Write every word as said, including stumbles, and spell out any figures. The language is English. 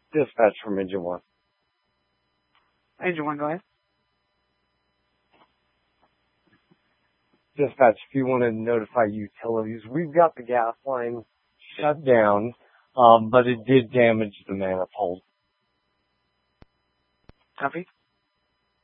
Dispatch from Engine one. Engine one, go ahead. Dispatch, if you want to notify utilities, we've got the gas line shut down, um, but it did damage the manifold. Copy.